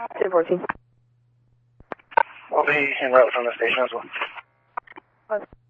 214. I'll be en route from the station as well.